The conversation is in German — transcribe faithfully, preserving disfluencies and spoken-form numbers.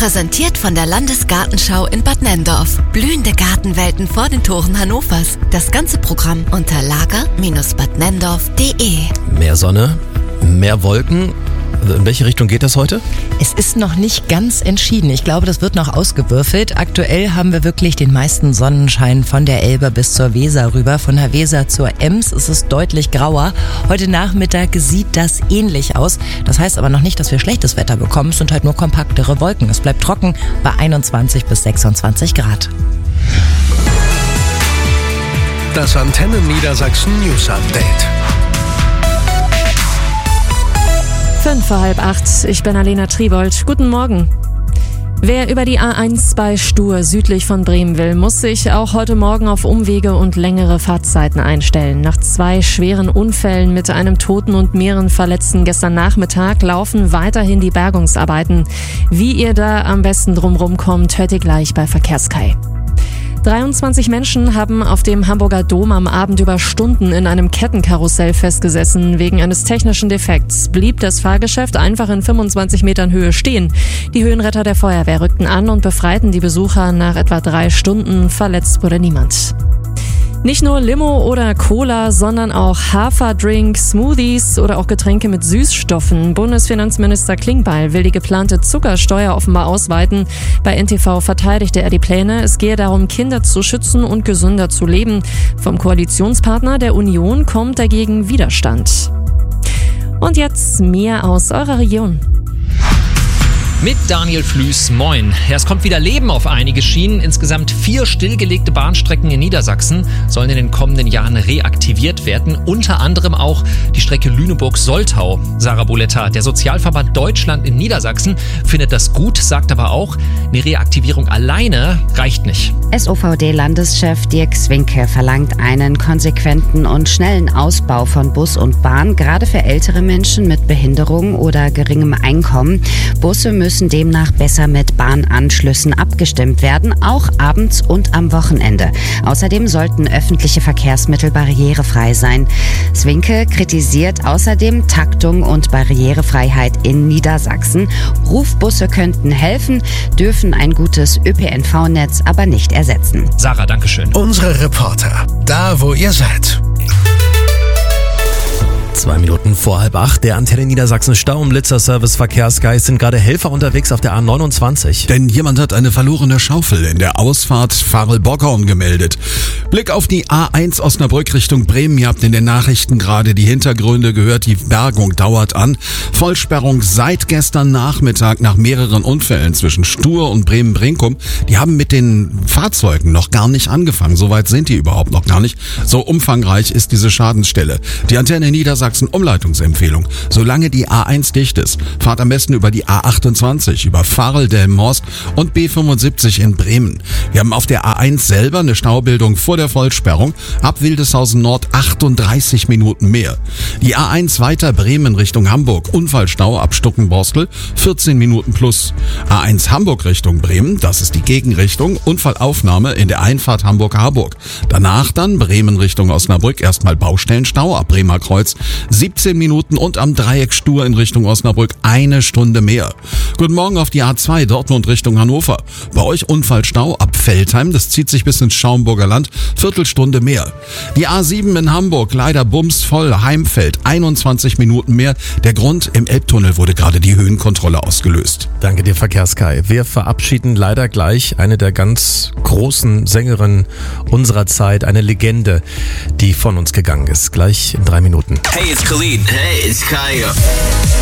Präsentiert von der Landesgartenschau in Bad Nenndorf. Blühende Gartenwelten vor den Toren Hannovers. Das ganze Programm unter lager Bindestrich bad nenndorf punkt de. Mehr Sonne, mehr Wolken. In welche Richtung geht das heute? Es ist noch nicht ganz entschieden. Ich glaube, das wird noch ausgewürfelt. Aktuell haben wir wirklich den meisten Sonnenschein von der Elbe bis zur Weser rüber. Von der Weser zur Ems ist es deutlich grauer. Heute Nachmittag sieht das ähnlich aus. Das heißt aber noch nicht, dass wir schlechtes Wetter bekommen. Es sind halt nur kompaktere Wolken. Es bleibt trocken bei einundzwanzig bis sechsundzwanzig Grad. Das Antenne Niedersachsen News Update. Fünf vor halb acht. Ich bin Alena Triebold. Guten Morgen. Wer über die A eins bei Stur südlich von Bremen will, muss sich auch heute Morgen auf Umwege und längere Fahrtzeiten einstellen. Nach zwei schweren Unfällen mit einem Toten und mehreren Verletzten gestern Nachmittag laufen weiterhin die Bergungsarbeiten. Wie ihr da am besten drumrum kommt, hört ihr gleich bei Verkehrskai. dreiundzwanzig Menschen haben auf dem Hamburger Dom am Abend über Stunden in einem Kettenkarussell festgesessen. Wegen eines technischen Defekts blieb das Fahrgeschäft einfach in fünfundzwanzig Metern Höhe stehen. Die Höhenretter der Feuerwehr rückten an und befreiten die Besucher nach etwa drei Stunden. Verletzt wurde niemand. Nicht nur Limo oder Cola, sondern auch Haferdrink, Smoothies oder auch Getränke mit Süßstoffen. Bundesfinanzminister Klingbeil will die geplante Zuckersteuer offenbar ausweiten. Bei N T V verteidigte er die Pläne. Es gehe darum, Kinder zu schützen und gesünder zu leben. Vom Koalitionspartner der Union kommt dagegen Widerstand. Und jetzt mehr aus eurer Region. Mit Daniel Flüß, moin. Ja, es kommt wieder Leben auf einige Schienen. Insgesamt vier stillgelegte Bahnstrecken in Niedersachsen sollen in den kommenden Jahren reaktiviert werden. Unter anderem auch die Strecke Lüneburg-Soltau. Sarah Boletta, der Sozialverband Deutschland in Niedersachsen, findet das gut, sagt aber auch, eine Reaktivierung alleine reicht nicht. S O V D-Landeschef Dirk Swinke verlangt einen konsequenten und schnellen Ausbau von Bus und Bahn, gerade für ältere Menschen mit Behinderung oder geringem Einkommen. Busse müssen demnach besser mit Bahnanschlüssen abgestimmt werden, auch abends und am Wochenende. Außerdem sollten öffentliche Verkehrsmittel barrierefrei sein. Swinke kritisiert außerdem Taktung und Barrierefreiheit in Niedersachsen. Rufbusse könnten helfen, dürfen ein gutes Ö P N V-Netz aber nicht ersetzen. Sarah, dankeschön. Unsere Reporter, da wo ihr seid. Zwei Minuten vor halb acht, der Antenne Niedersachsen Stau- und Blitzerservice Verkehrsgeist sind gerade Helfer unterwegs auf der A neunundzwanzig. Denn jemand hat eine verlorene Schaufel in der Ausfahrt Farel-Bockhorn gemeldet. Blick auf die A eins Osnabrück Richtung Bremen. Ihr habt in den Nachrichten gerade die Hintergründe gehört. Die Bergung dauert an. Vollsperrung seit gestern Nachmittag nach mehreren Unfällen zwischen Stur und Bremen-Brinkum. Die haben mit den Fahrzeugen noch gar nicht angefangen. So weit sind die überhaupt noch gar nicht. So umfangreich ist diese Schadensstelle. Die Antenne Niedersachsen Umleitungsempfehlung. Solange die A eins dicht ist, fahrt am besten über die A achtundzwanzig, über Farel-Delmenhorst und B fünfundsiebzig in Bremen. Wir haben auf der A eins selber eine Staubildung vor der Vollsperrung. Ab Wildeshausen Nord achtunddreißig Minuten mehr. Die A eins weiter Bremen Richtung Hamburg. Unfallstau ab Stuckenborstel, vierzehn Minuten plus. A eins Hamburg Richtung Bremen, das ist die Gegenrichtung. Unfallaufnahme in der Einfahrt Hamburg-Harburg. Danach dann Bremen Richtung Osnabrück. Erstmal Baustellenstau ab Bremer Kreuz. siebzehn Minuten und am Dreieck Stur in Richtung Osnabrück eine Stunde mehr. Guten Morgen auf die A zwei Dortmund Richtung Hannover. Bei euch Unfallstau ab Veltheim, das zieht sich bis ins Schaumburger Land, Viertelstunde mehr. Die A sieben in Hamburg, leider bumsvoll, Heimfeld, einundzwanzig Minuten mehr. Der Grund, im Elbtunnel wurde gerade die Höhenkontrolle ausgelöst. Danke dir, Verkehrskai. Wir verabschieden leider gleich eine der ganz großen Sängerinnen unserer Zeit, eine Legende, die von uns gegangen ist. Gleich in drei Minuten. Hey, it's Khalid. Hey, it's Kaya.